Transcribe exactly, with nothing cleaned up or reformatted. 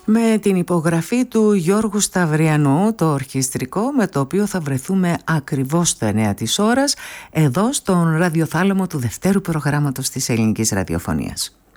Με την υπογραφή του Γιώργου Σταυριανού, το ορχιστρικό με το οποίο θα βρεθούμε ακριβώς στο εννέα της ώρας εδώ στον ραδιοθάλαμο του δευτέρου προγράμματος της Ελληνικής Ραδιοφωνίας.